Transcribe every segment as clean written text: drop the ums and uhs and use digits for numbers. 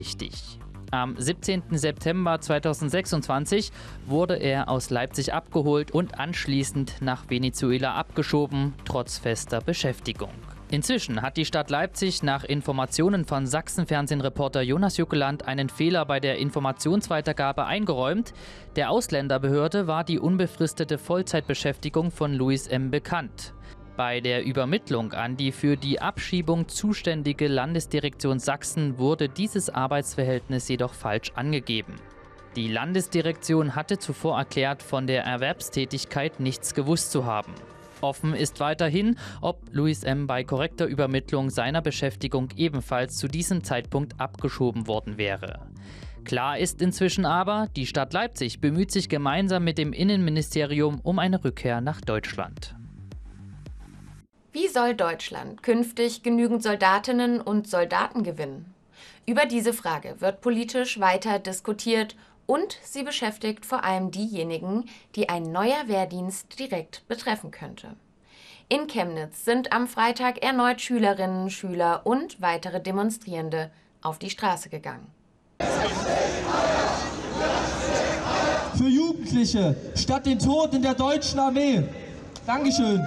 Richtig. Am 17. September 2026 wurde er aus Leipzig abgeholt und anschließend nach Venezuela abgeschoben, trotz fester Beschäftigung. Inzwischen hat die Stadt Leipzig nach Informationen von Sachsenfernsehen-Reporter Jonas Juckeland einen Fehler bei der Informationsweitergabe eingeräumt. Der Ausländerbehörde war die unbefristete Vollzeitbeschäftigung von Louis M. bekannt. Bei der Übermittlung an die für die Abschiebung zuständige Landesdirektion Sachsen wurde dieses Arbeitsverhältnis jedoch falsch angegeben. Die Landesdirektion hatte zuvor erklärt, von der Erwerbstätigkeit nichts gewusst zu haben. Offen ist weiterhin, ob Louis M. bei korrekter Übermittlung seiner Beschäftigung ebenfalls zu diesem Zeitpunkt abgeschoben worden wäre. Klar ist inzwischen aber, die Stadt Leipzig bemüht sich gemeinsam mit dem Innenministerium um eine Rückkehr nach Deutschland. Wie soll Deutschland künftig genügend Soldatinnen und Soldaten gewinnen? Über diese Frage wird politisch weiter diskutiert und sie beschäftigt vor allem diejenigen, die ein neuer Wehrdienst direkt betreffen könnte. In Chemnitz sind am Freitag erneut Schülerinnen, Schüler und weitere Demonstrierende auf die Straße gegangen. Für Jugendliche statt den Tod in der deutschen Armee. Dankeschön.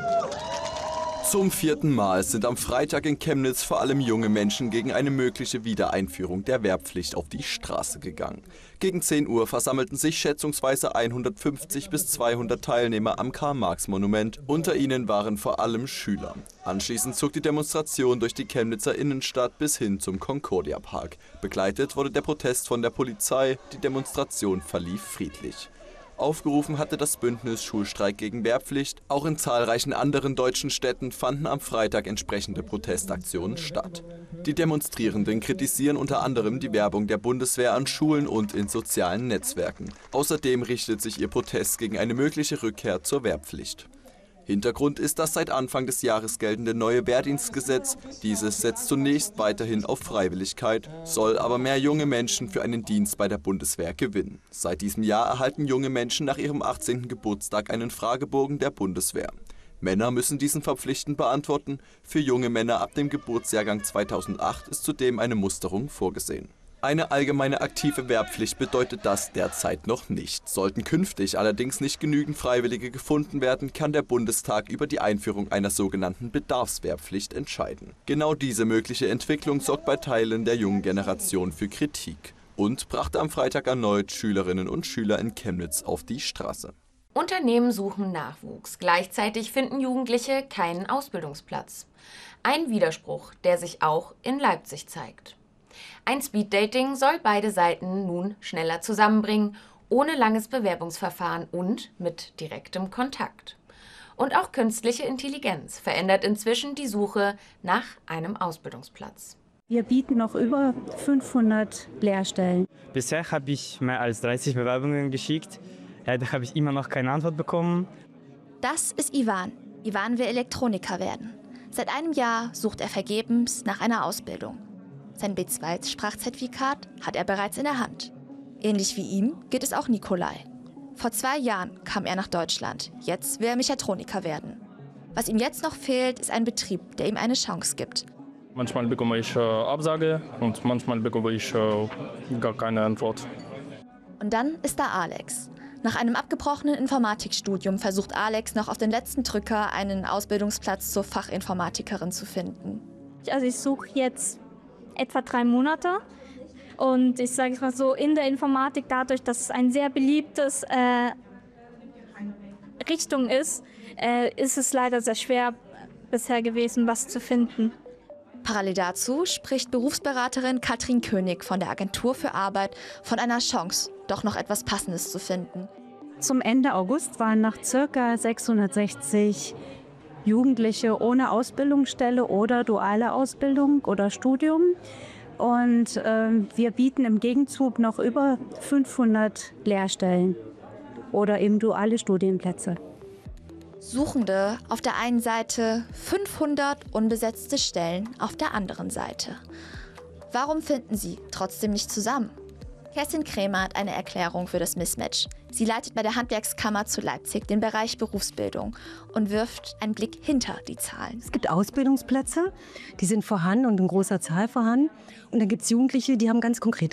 Zum 4. Mal sind am Freitag in Chemnitz vor allem junge Menschen gegen eine mögliche Wiedereinführung der Wehrpflicht auf die Straße gegangen. Gegen 10 Uhr versammelten sich schätzungsweise 150 bis 200 Teilnehmer am Karl-Marx-Monument. Unter ihnen waren vor allem Schüler. Anschließend zog die Demonstration durch die Chemnitzer Innenstadt bis hin zum Concordia-Park. Begleitet wurde der Protest von der Polizei. Die Demonstration verlief friedlich. Aufgerufen hatte das Bündnis Schulstreik gegen Wehrpflicht. Auch in zahlreichen anderen deutschen Städten fanden am Freitag entsprechende Protestaktionen statt. Die Demonstrierenden kritisieren unter anderem die Werbung der Bundeswehr an Schulen und in sozialen Netzwerken. Außerdem richtet sich ihr Protest gegen eine mögliche Rückkehr zur Wehrpflicht. Hintergrund ist das seit Anfang des Jahres geltende neue Wehrdienstgesetz. Dieses setzt zunächst weiterhin auf Freiwilligkeit, soll aber mehr junge Menschen für einen Dienst bei der Bundeswehr gewinnen. Seit diesem Jahr erhalten junge Menschen nach ihrem 18. Geburtstag einen Fragebogen der Bundeswehr. Männer müssen diesen verpflichtend beantworten. Für junge Männer ab dem Geburtsjahrgang 2008 ist zudem eine Musterung vorgesehen. Eine allgemeine aktive Wehrpflicht bedeutet das derzeit noch nicht. Sollten künftig allerdings nicht genügend Freiwillige gefunden werden, kann der Bundestag über die Einführung einer sogenannten Bedarfswehrpflicht entscheiden. Genau diese mögliche Entwicklung sorgt bei Teilen der jungen Generation für Kritik und brachte am Freitag erneut Schülerinnen und Schüler in Chemnitz auf die Straße. Unternehmen suchen Nachwuchs. Gleichzeitig finden Jugendliche keinen Ausbildungsplatz. Ein Widerspruch, der sich auch in Leipzig zeigt. Ein Speeddating soll beide Seiten nun schneller zusammenbringen, ohne langes Bewerbungsverfahren und mit direktem Kontakt. Und auch künstliche Intelligenz verändert inzwischen die Suche nach einem Ausbildungsplatz. Wir bieten noch über 500 Lehrstellen. Bisher habe ich mehr als 30 Bewerbungen geschickt. Leider habe ich immer noch keine Antwort bekommen. Das ist Ivan. Ivan will Elektroniker werden. Seit einem Jahr sucht er vergebens nach einer Ausbildung. Sein B2-Sprachzertifikat hat er bereits in der Hand. Ähnlich wie ihm geht es auch Nikolai. Vor 2 Jahren kam er nach Deutschland. Jetzt will er Mechatroniker werden. Was ihm jetzt noch fehlt, ist ein Betrieb, der ihm eine Chance gibt. Manchmal bekomme ich Absage und manchmal bekomme ich gar keine Antwort. Und dann ist da Alex. Nach einem abgebrochenen Informatikstudium versucht Alex noch auf den letzten Drücker einen Ausbildungsplatz zur Fachinformatikerin zu finden. Also ich suche jetzt etwa 3 Monate und ich sage es mal so, in der Informatik, dadurch, dass es ein sehr beliebtes Richtung ist, ist es leider sehr schwer bisher gewesen, was zu finden. Parallel dazu spricht Berufsberaterin Katrin König von der Agentur für Arbeit von einer Chance, doch noch etwas Passendes zu finden. Zum Ende August waren noch ca. 660 Jugendliche ohne Ausbildungsstelle oder duale Ausbildung oder Studium. Und wir bieten im Gegenzug noch über 500 Lehrstellen oder eben duale Studienplätze. Suchende auf der einen Seite, 500 unbesetzte Stellen auf der anderen Seite. Warum finden sie trotzdem nicht zusammen? Kerstin Krämer hat eine Erklärung für das Mismatch. Sie leitet bei der Handwerkskammer zu Leipzig den Bereich Berufsbildung und wirft einen Blick hinter die Zahlen. Es gibt Ausbildungsplätze, die sind vorhanden und in großer Zahl vorhanden. Und dann gibt es Jugendliche, die haben ganz konkrete